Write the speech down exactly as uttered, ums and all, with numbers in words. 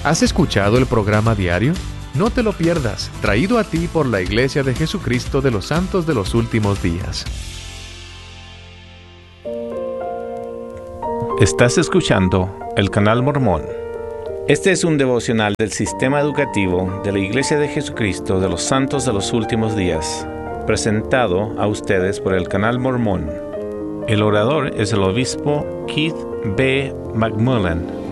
¿Has escuchado el programa diario? No te lo pierdas, traído a ti por la Iglesia de Jesucristo de los Santos de los Últimos Días. Estás escuchando el Canal Mormón. Este es un devocional del Sistema Educativo de la Iglesia de Jesucristo de los Santos de los Últimos Días, presentado a ustedes por el Canal Mormón. El orador es el obispo Keith B. McMullen.